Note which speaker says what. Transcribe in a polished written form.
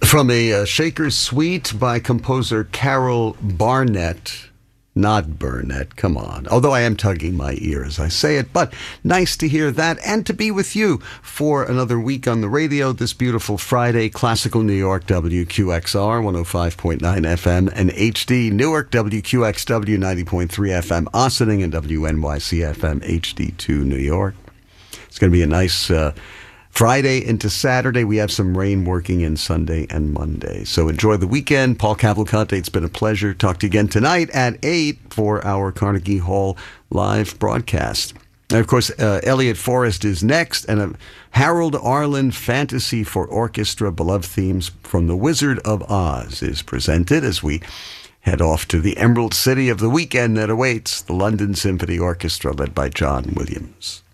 Speaker 1: From a Shaker's Suite by composer Carol Barnett. Not Burnett, come on. Although I am tugging my ear as I say it, but nice to hear that and to be with you for another week on the radio this beautiful Friday. Classical New York, WQXR, 105.9 FM and HD. Newark, WQXW, 90.3 FM. Ossining and WNYC FM, HD2 New York. It's going to be a nice Friday into Saturday. We have some rain working in Sunday and Monday. So enjoy the weekend. Paul Cavalcante, it's been a pleasure. Talk to you again tonight at 8 for our Carnegie Hall live broadcast. And of course, Elliot Forrest is next, and a Harold Arlen Fantasy for Orchestra, beloved themes from The Wizard of Oz is presented as we head off to the Emerald City of the weekend that awaits, the London Symphony Orchestra led by John Williams.